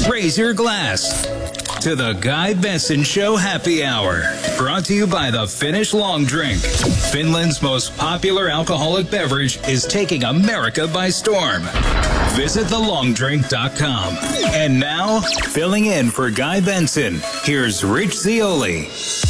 Raise your glass to the Guy Benson Show Happy Hour. Brought to you by the Finnish Long Drink. Finland's most popular alcoholic beverage is taking America by storm. Visit thelongdrink.com. And now, filling in for Guy Benson, here's Rich Zeoli.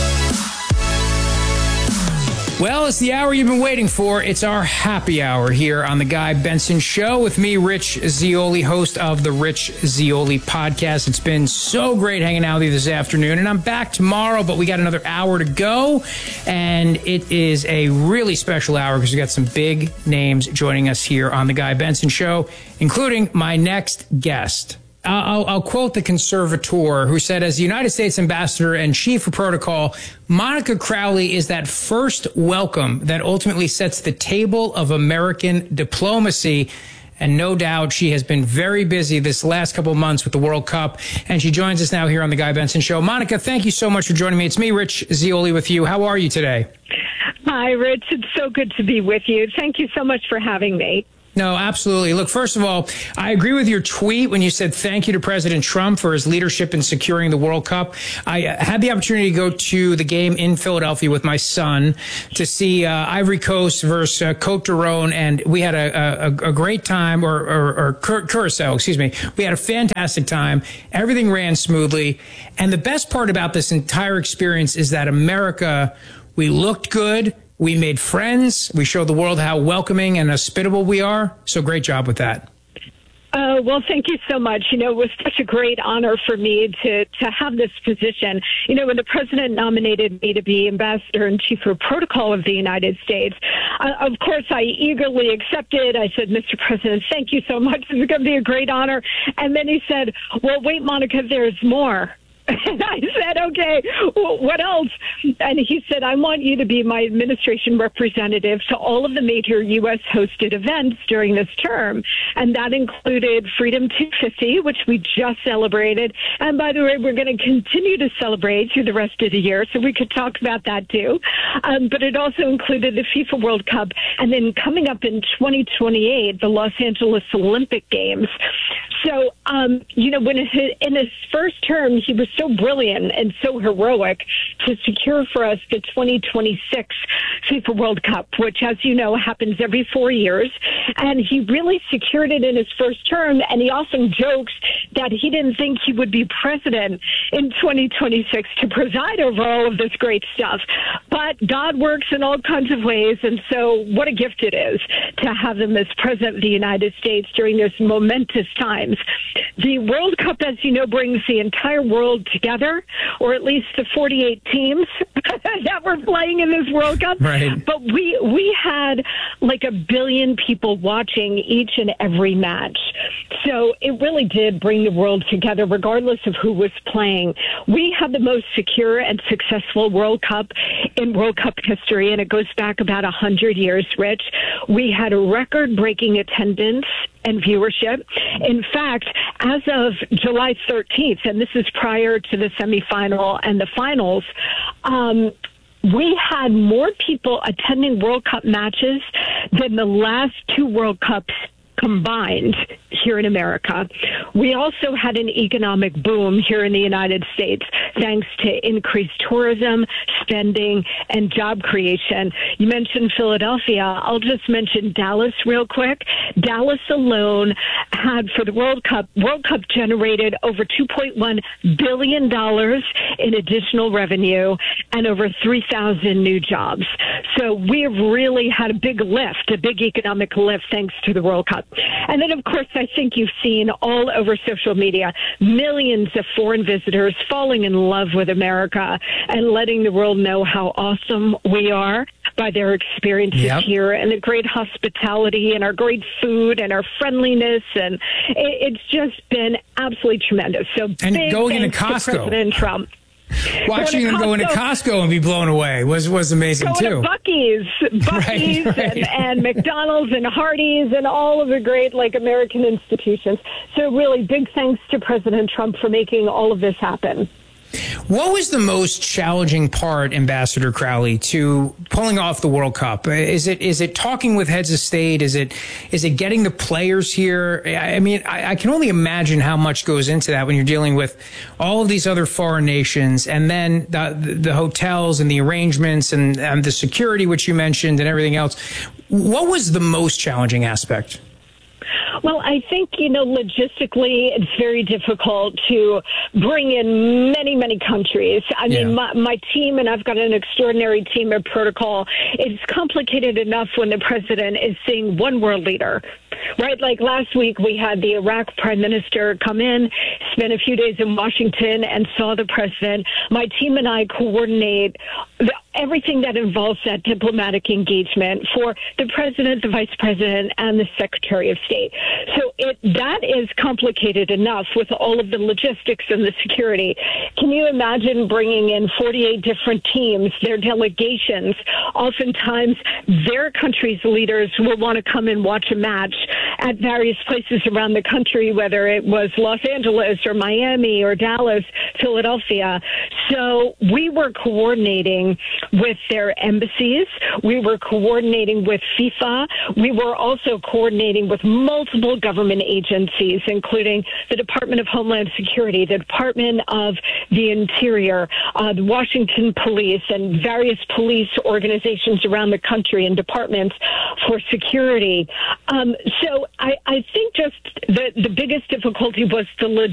Well, it's the hour you've been waiting for. It's our happy hour here on the Guy Benson Show with me, Rich Zeoli, host of the Rich Zeoli podcast. It's been so great hanging out with you this afternoon, and I'm back tomorrow, but we got another hour to go, and it is a really special hour because we got some big names joining us here on the Guy Benson Show, including my next guest. I'll quote the conservator who said, as the United States ambassador and chief of protocol, Monica Crowley is that first welcome that ultimately sets the table of American diplomacy. And no doubt she has been very busy this last couple of months with the World Cup. And she joins us now here on the Guy Benson Show. Monica, thank you so much for joining me. It's me, Rich Zeoli, with you. How are you today? Hi, Rich. It's so good to be with you. Thank you so much for having me. No, absolutely. Look, first of all, I agree with your tweet when you said thank you to President Trump for his leadership in securing the World Cup. I had the opportunity to go to the game in Philadelphia with my son to see Ivory Coast versus Cote d'Ivoire, and we had a great time, or Curacao, excuse me. We had a fantastic time. Everything ran smoothly. And the best part about this entire experience is that America, we looked good. We made friends. We showed the world how welcoming and hospitable we are. So great job with that. Well, thank you so much. You know, it was such a great honor for me to have this position. You know, when the president nominated me to be ambassador and chief of protocol of the United States, of course, I eagerly accepted. I said, Mr. President, thank you so much. This is going to be a great honor. And then he said, well, wait, Monica, there's more. And I said, okay, well, what else? And he said, I want you to be my administration representative to all of the major U.S. hosted events during this term. And that included Freedom 250, which we just celebrated. And by the way, we're going to continue to celebrate through the rest of the year, so we could talk about that too. But it also included the FIFA World Cup. And then coming up in 2028, the Los Angeles Olympic Games. So, you know, when in his first term, he was so brilliant and so heroic to secure for us the 2026 FIFA World Cup, which, as you know, happens every 4 years. And he really secured it in his first term. And he often jokes that he didn't think he would be president in 2026 to preside over all of this great stuff. But God works in all kinds of ways. And so what a gift it is to have him as president of the United States during this momentous times. The World Cup, as you know, brings the entire world together, or at least the 48 teams that were playing in this World Cup. Right. But we had like 1 billion people watching each and every match. So it really did bring the world together, regardless of who was playing. We had the most secure and successful World Cup in World Cup history, and it goes back about 100 years, Rich. We had a record-breaking attendance and viewership. In fact, as of July 13th, and this is prior to the semifinal and the finals, we had more people attending World Cup matches than the last 2 World Cups combined here in America. We also had an economic boom here in the United States thanks to increased tourism, spending, and job creation. You mentioned Philadelphia. I'll just mention Dallas real quick. Dallas alone had, for the World Cup generated over $2.1 billion in additional revenue and over 3,000 new jobs. So we have really had a big lift, a big economic lift thanks to the World Cup. And then, of course, I think you've seen all over social media, millions of foreign visitors falling in love with America and letting the world know how awesome we are by their experiences here and the great hospitality and our great food and our friendliness. And it's just been absolutely tremendous. So and big going into thanks to Costco. President Trump. Watching him go into Costco and be blown away was amazing, going too. To Buc-ee's Right. And McDonald's and Hardee's and all of the great, like, American institutions. So really big thanks to President Trump for making all of this happen. What was the most challenging part, Ambassador Crowley, to pulling off the World Cup? Is it talking with heads of state? Is it getting the players here? I mean, I can only imagine how much goes into that when you're dealing with all of these other foreign nations, and then the hotels and the arrangements and the security, which you mentioned, and everything else. What was the most challenging aspect? Well, I think, logistically, it's very difficult to bring in many, many countries. I mean, my team, and I've got an extraordinary team at Protocol, it's complicated enough when the president is seeing one world leader, right? Like last week, we had the Iraq prime minister come in, spent a few days in Washington, and saw the president. My team and I coordinate everything that involves that diplomatic engagement for the president, the vice president, and the secretary of state. So that is complicated enough with all of the logistics and the security. Can you imagine bringing in 48 different teams, their delegations? Oftentimes, their country's leaders will want to come and watch a match at various places around the country, whether it was Los Angeles or Miami or Dallas, Philadelphia. So we were coordinating with their embassies. We were coordinating with FIFA. We were also coordinating with multiple government agencies, including the Department of Homeland Security, the Department of the Interior, the Washington Police, and various police organizations around the country and departments for security. So I think just the biggest difficulty was the